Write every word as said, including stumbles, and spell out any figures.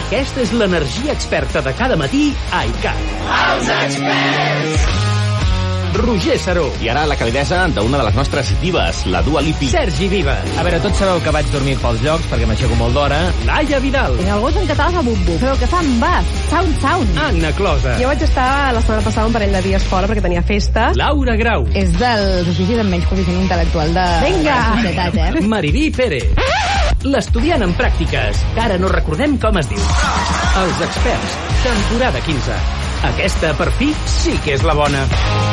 Aquesta és l'energia experta de cada matí a iCat. Els experts! Roger Saró. I ara la calidesa d'una de les nostres divas, la Dua Lipa. Sergi Viva. A veure, tots sabeu que vaig dormir pels llocs perquè m'aixeco molt d'hora. Laia Vidal. I el gos en català fa bum-bum. Però que fa en bas. Sound, sound. Anna Closa. Jo vaig estar la setmana passada un parell de dies fora perquè tenia festa. Laura Grau. És dels oficis amb menys coeficient intel·lectual de Vinga. la societat, eh? Mariví Pérez. L'estudiant en pràctiques, que ara no recordem com es diu. Els experts, temporada quinze. Aquesta, per fi, sí que és la bona.